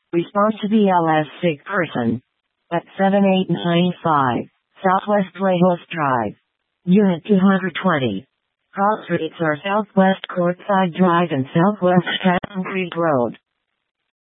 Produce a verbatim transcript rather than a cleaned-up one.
Response to B L S sick person. At seven eight nine five, Southwest Playhouse Drive. Unit two hundred twenty. Cross streets are Southwest Courtside Drive and Southwest Stratton Creek Road.